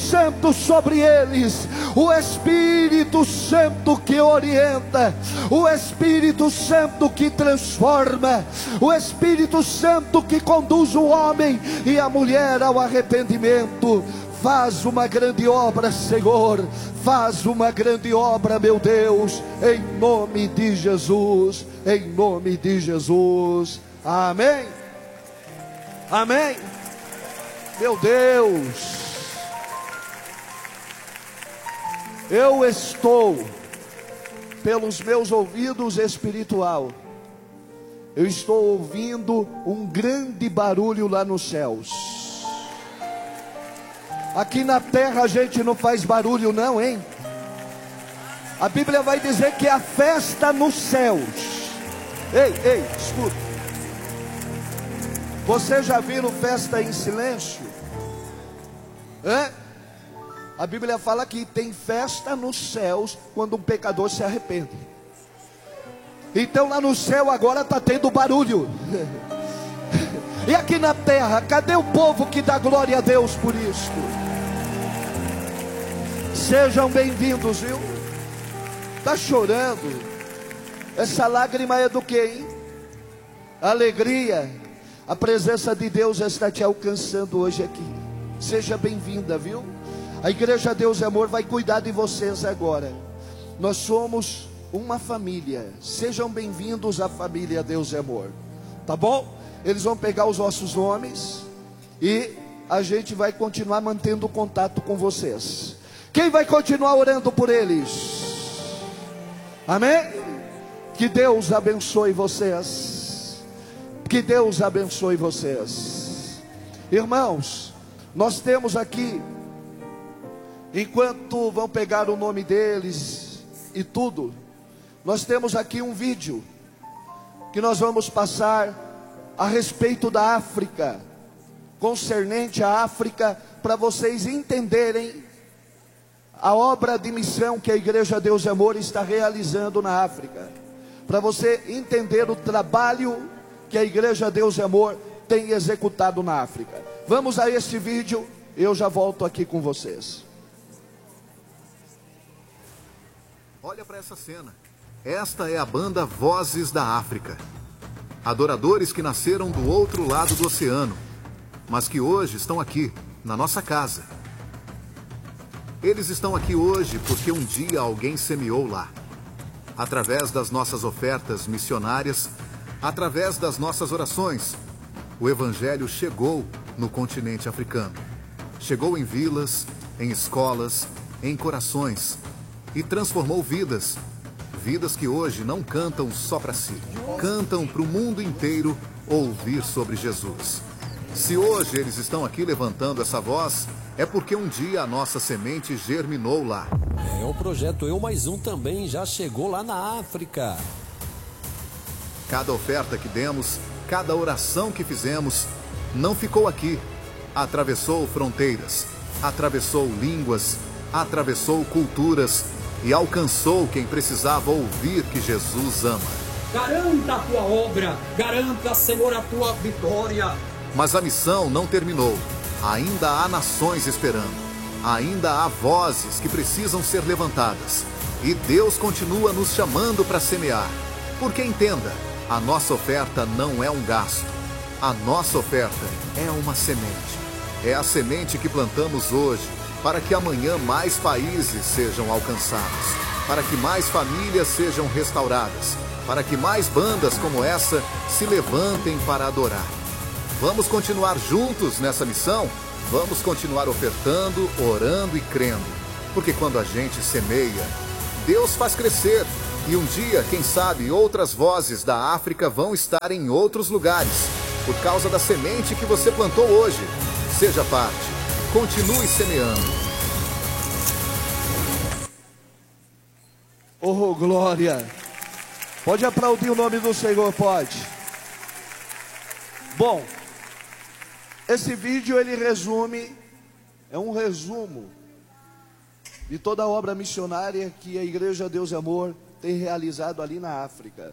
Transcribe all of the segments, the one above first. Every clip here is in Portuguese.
Santo sobre eles, o Espírito Santo que orienta, o Espírito Santo que transforma, o Espírito Santo que conduz o homem e a mulher ao arrependimento. Faz uma grande obra, Senhor, faz uma grande obra, meu Deus, em nome de Jesus, em nome de Jesus, amém, amém. Meu Deus, eu estou, pelos meus ouvidos espiritual, eu estou ouvindo um grande barulho lá nos céus. Aqui na terra a gente não faz barulho não, hein? A Bíblia vai dizer que há festa nos céus. Ei, escuta. Você já viram festa em silêncio? Hã? A Bíblia fala que tem festa nos céus quando um pecador se arrepende. Então lá no céu agora está tendo barulho. E aqui na terra, cadê o povo que dá glória a Deus por isso? Sejam bem-vindos, viu? Está chorando. Essa lágrima é do que, hein? Alegria. A presença de Deus está te alcançando hoje aqui. Seja bem-vinda, viu? A Igreja Deus e Amor vai cuidar de vocês agora. Nós somos uma família. Sejam bem-vindos à família Deus e Amor. Tá bom? Eles vão pegar os nossos nomes e a gente vai continuar mantendo contato com vocês. Quem vai continuar orando por eles? Amém? Que Deus abençoe vocês. Que Deus abençoe vocês. Irmãos, nós temos aqui, enquanto vão pegar o nome deles e tudo, nós temos aqui um vídeo que nós vamos passar a respeito da África, concernente à África, para vocês entenderem a obra de missão que a Igreja Deus e Amor está realizando na África, para você entender o trabalho que a Igreja Deus e Amor tem executado na África. Vamos a este vídeo, eu já volto aqui com vocês. Olha para essa cena. Esta é a banda Vozes da África. Adoradores que nasceram do outro lado do oceano, mas que hoje estão aqui, na nossa casa. Eles estão aqui hoje porque um dia alguém semeou lá. Através das nossas ofertas missionárias, através das nossas orações, o Evangelho chegou no continente africano. Chegou em vilas, em escolas, em corações e transformou vidas. Vidas que hoje não cantam só para si, cantam para o mundo inteiro ouvir sobre Jesus. Se hoje eles estão aqui levantando essa voz, é porque um dia a nossa semente germinou lá. O projeto Eu Mais Um também já chegou lá na África. Cada oferta que demos, cada oração que fizemos, não ficou aqui. Atravessou fronteiras, atravessou línguas, atravessou culturas e alcançou quem precisava ouvir que Jesus ama. Garanta a tua obra, garanta, Senhor, a tua vitória. Mas a missão não terminou. Ainda há nações esperando. Ainda há vozes que precisam ser levantadas. E Deus continua nos chamando para semear. Porque entenda, a nossa oferta não é um gasto. A nossa oferta é uma semente. É a semente que plantamos hoje, para que amanhã mais países sejam alcançados, para que mais famílias sejam restauradas, para que mais bandas como essa se levantem para adorar. Vamos continuar juntos nessa missão? Vamos continuar ofertando, orando e crendo, porque quando a gente semeia, Deus faz crescer, e um dia, quem sabe, outras vozes da África vão estar em outros lugares, por causa da semente que você plantou hoje. Seja parte, continue semeando. Oh, glória! Pode aplaudir o nome do Senhor, pode. Bom, esse vídeo ele resume, é um resumo de toda a obra missionária que a Igreja Deus e Amor tem realizado ali na África.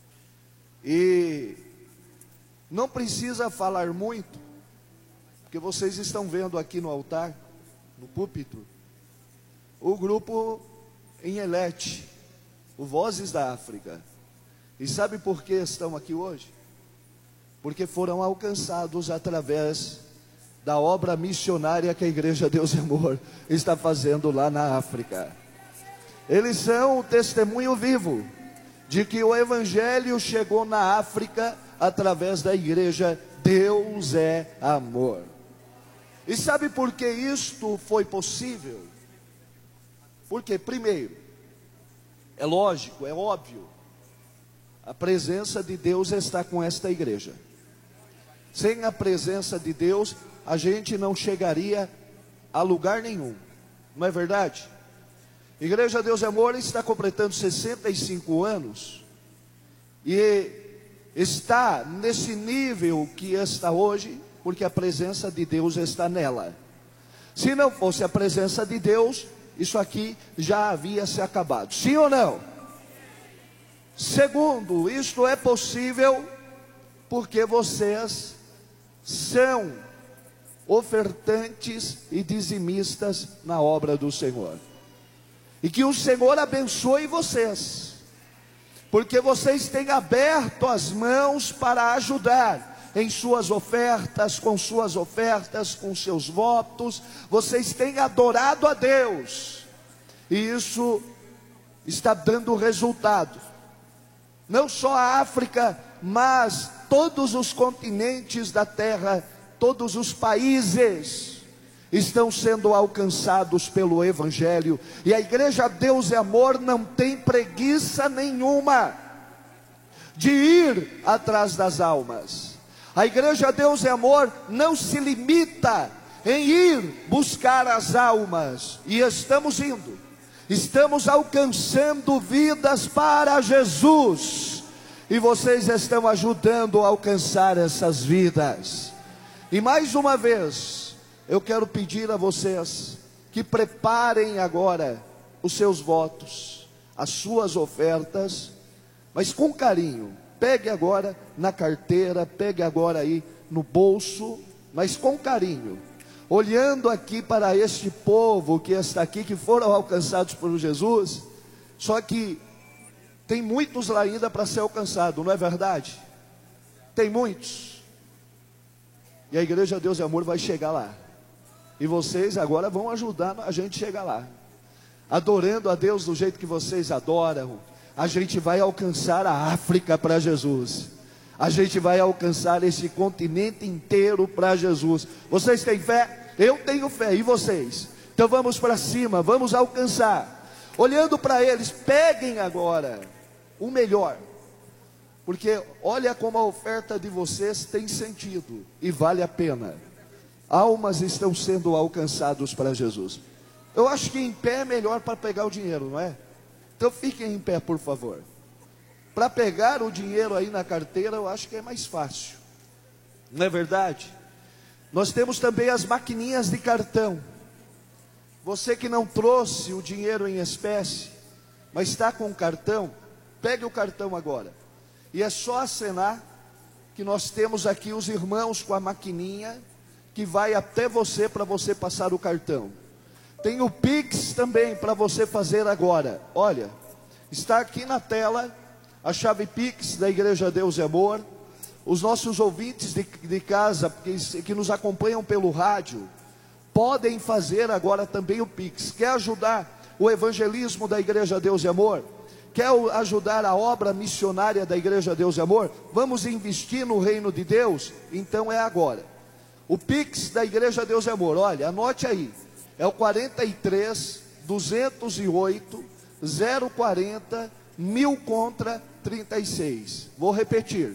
E não precisa falar muito, porque vocês estão vendo aqui no altar no púlpito, o grupo em Elete, o Vozes da África. E sabe por que estão aqui hoje? Porque foram alcançados através da obra missionária que a Igreja Deus e Amor está fazendo lá na África. Eles são o testemunho vivo de que o Evangelho chegou na África através da Igreja Deus é Amor. E sabe por que isto foi possível? Porque, primeiro, é lógico, é óbvio, a presença de Deus está com esta igreja. Sem a presença de Deus, a gente não chegaria a lugar nenhum, não é verdade? Igreja Deus e Amor está completando 65 anos, e está nesse nível que está hoje, porque a presença de Deus está nela. Se não fosse a presença de Deus, isso aqui já havia se acabado, sim ou não? Segundo, isto é possível porque vocês são ofertantes e dizimistas na obra do Senhor. E que o Senhor abençoe vocês, porque vocês têm aberto as mãos para ajudar em suas ofertas, com seus votos. Vocês têm adorado a Deus, e isso está dando resultado. Não só a África, mas todos os continentes da terra, todos os países estão sendo alcançados pelo Evangelho. E a Igreja Deus e Amor não tem preguiça nenhuma de ir atrás das almas. A Igreja Deus e Amor não se limita em ir buscar as almas, e estamos indo, estamos alcançando vidas para Jesus, e vocês estão ajudando a alcançar essas vidas. E mais uma vez, eu quero pedir a vocês que preparem agora os seus votos, as suas ofertas, mas com carinho. Pegue agora na carteira, pegue agora aí no bolso, mas com carinho, olhando aqui para este povo que está aqui, que foram alcançados por Jesus. Só que tem muitos lá ainda para ser alcançado, não é verdade? Tem muitos. E a Igreja Deus e Amor vai chegar lá. E vocês agora vão ajudar a gente chegar lá. Adorando a Deus do jeito que vocês adoram, a gente vai alcançar a África para Jesus. A gente vai alcançar esse continente inteiro para Jesus. Vocês têm fé? Eu tenho fé, e vocês? Então vamos para cima, vamos alcançar. Olhando para eles, peguem agora o melhor, porque olha como a oferta de vocês tem sentido e vale a pena. Almas estão sendo alcançados para Jesus. Eu acho que em pé é melhor para pegar o dinheiro, não é? Então fiquem em pé, por favor. Para pegar o dinheiro aí na carteira, eu acho que é mais fácil, não é verdade? Nós temos também as maquininhas de cartão. Você que não trouxe o dinheiro em espécie, mas está com o cartão, pegue o cartão agora. E é só acenar que nós temos aqui os irmãos com a maquininha, que vai até você para você passar o cartão. Tem o Pix também para você fazer agora. Olha, está aqui na tela a chave Pix da Igreja Deus e Amor. Os nossos ouvintes de casa que nos acompanham pelo rádio podem fazer agora também o Pix. Quer ajudar o evangelismo da Igreja Deus e Amor? Quer ajudar a obra missionária da Igreja Deus e Amor? Vamos investir no reino de Deus? Então é agora. O Pix da Igreja Deus e Amor, olha, anote aí, é o 43 208 040 1000 contra 36. Vou repetir,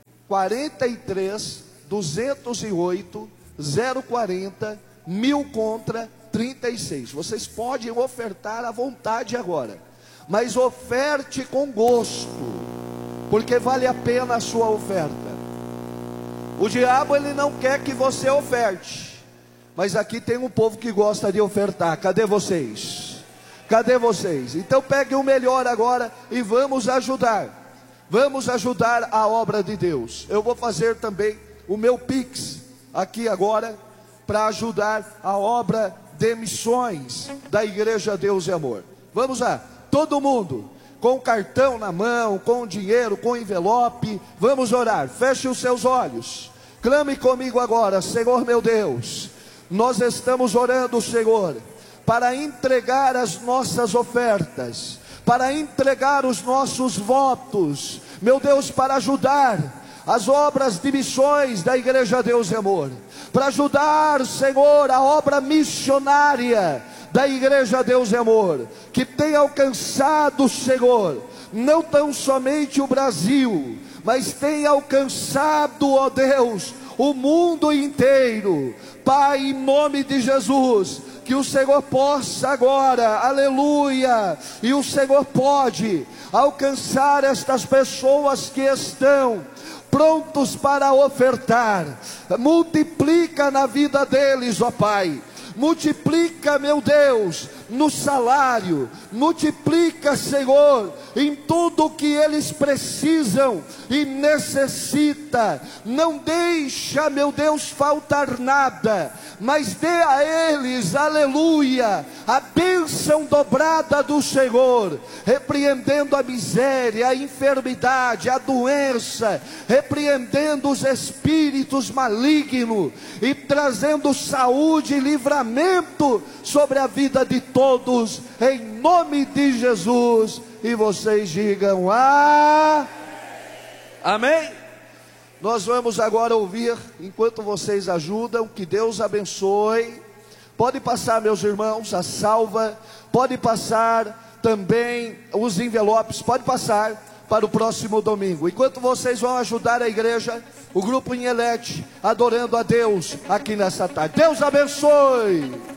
43 208 040 1000 contra 36. Vocês podem ofertar à vontade agora, mas oferte com gosto, porque vale a pena a sua oferta. O diabo, ele não quer que você oferte, mas aqui tem um povo que gosta de ofertar. Cadê vocês? Cadê vocês? Então pegue o melhor agora e vamos ajudar. Vamos ajudar a obra de Deus. Eu vou fazer também o meu Pix aqui agora, para ajudar a obra de missões da Igreja Deus e Amor. Vamos lá, todo mundo, com cartão na mão, com dinheiro, com envelope, vamos orar. Feche os seus olhos, clame comigo agora. Senhor meu Deus, nós estamos orando, Senhor, para entregar as nossas ofertas, para entregar os nossos votos, meu Deus, para ajudar as obras de missões da Igreja Deus e Amor, para ajudar, Senhor, a obra missionária da Igreja Deus e Amor, que tem alcançado, Senhor, não tão somente o Brasil, mas tem alcançado, ó Deus, o mundo inteiro. Pai, em nome de Jesus, que o Senhor possa agora, aleluia, e o Senhor pode alcançar estas pessoas que estão prontos para ofertar. Multiplica na vida deles, ó Pai. Multiplica, meu Deus, no salário. Multiplica, Senhor, em tudo que eles precisam e necessita. Não deixa, meu Deus, faltar nada, mas dê a eles, aleluia, a bênção dobrada do Senhor, repreendendo a miséria, a enfermidade, a doença, repreendendo os espíritos malignos e trazendo saúde e livramento sobre a vida de todos, em nome de Jesus. E vocês digam amém. Nós vamos agora ouvir, enquanto vocês ajudam, que Deus abençoe. Pode passar, meus irmãos, a salva, pode passar também os envelopes, pode passar para o próximo domingo. Enquanto vocês vão ajudar a igreja, o grupo Inhelete, adorando a Deus aqui nessa tarde. Deus abençoe.